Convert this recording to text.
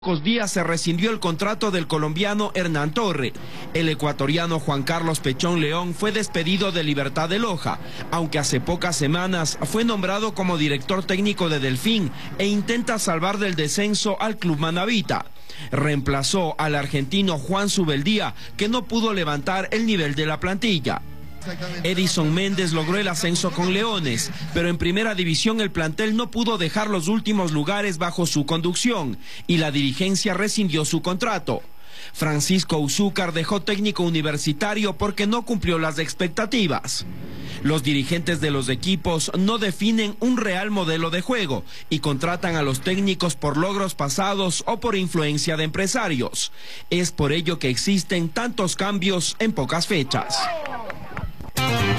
Pocos días se rescindió el contrato del colombiano Hernán Torres. El ecuatoriano Juan Carlos Pechón León fue despedido de Libertad de Loja, aunque hace pocas semanas fue nombrado como director técnico de Delfín e intenta salvar del descenso al Club Manavita. Reemplazó al argentino Juan Subeldía, que no pudo levantar el nivel de la plantilla. Edison Méndez logró el ascenso con Leones, pero en primera división el plantel no pudo dejar los últimos lugares bajo su conducción y la dirigencia rescindió su contrato. Francisco Uzúcar dejó técnico universitario porque no cumplió las expectativas. Los dirigentes de los equipos no definen un real modelo de juego y contratan a los técnicos por logros pasados o por influencia de empresarios. Es por ello que existen tantos cambios en pocas fechas.